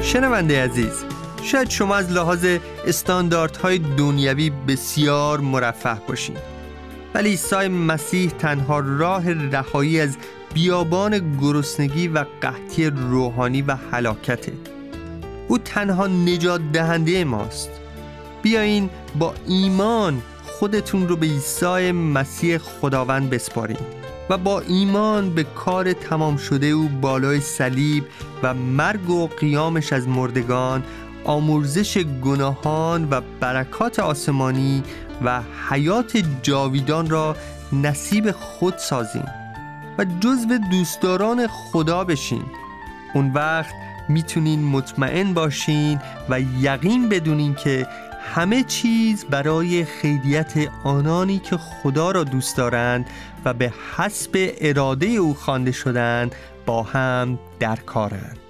شنونده عزیز، شاید شما از لحاظ استانداردهای دنیوی بسیار مرفه باشین، ولی عیسی مسیح تنها راه رهایی از بیابان گرسنگی و قحطی روحانی و هلاکته. او تنها نجات دهنده ماست. بیاین با ایمان خودتون رو به عیسی مسیح خداوند بسپارین و با ایمان به کار تمام شده او بالای صلیب و مرگ و قیامش از مردگان، آمرزش گناهان و برکات آسمانی و حیات جاویدان را نصیب خود سازین و جزو دوستداران خدا بشین. اون وقت میتونین مطمئن باشین و یقین بدونین که همه چیز برای خیریت آنانی که خدا را دوست دارند و به حسب اراده او خوانده شدند با هم در کارند.